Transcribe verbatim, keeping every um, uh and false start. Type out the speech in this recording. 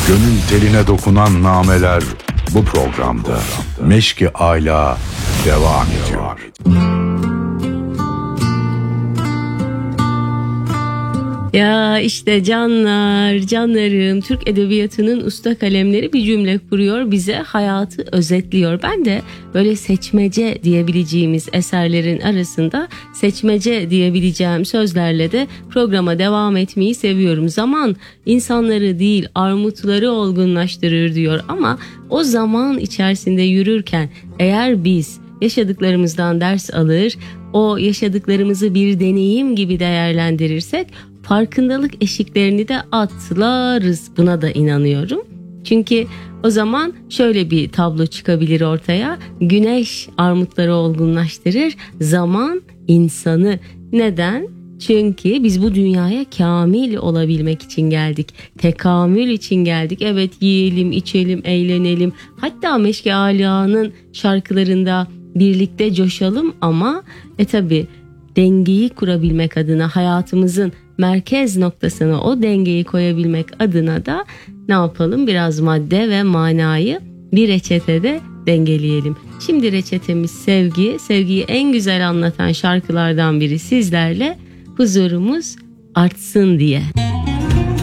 Gönül teline dokunan nameler bu programda Meşk-i Âlâ devam ediyor. Ya işte canlar, canlarım, Türk Edebiyatı'nın usta kalemleri bir cümle kuruyor, bize hayatı özetliyor. Ben de böyle seçmece diyebileceğimiz eserlerin arasında seçmece diyebileceğim sözlerle de programa devam etmeyi seviyorum. Zaman insanları değil, armutları olgunlaştırır diyor ama o zaman içerisinde yürürken eğer biz yaşadıklarımızdan ders alır, o yaşadıklarımızı bir deneyim gibi değerlendirirsek farkındalık eşiklerini de atlarız. Buna da inanıyorum. Çünkü o zaman şöyle bir tablo çıkabilir ortaya. Güneş armutları olgunlaştırır, zaman insanı. Neden? Çünkü biz bu dünyaya kamil olabilmek için geldik. Tekamül için geldik. Evet, yiyelim, içelim, eğlenelim. Hatta Meşk-i Âlâ'nın şarkılarında birlikte coşalım ama e tabi dengeyi kurabilmek adına, hayatımızın merkez noktasına o dengeyi koyabilmek adına da ne yapalım? Biraz madde ve manayı bir reçetede dengeleyelim. Şimdi reçetemiz sevgi. Sevgiyi en güzel anlatan şarkılardan biri sizlerle, huzurumuz artsın diye.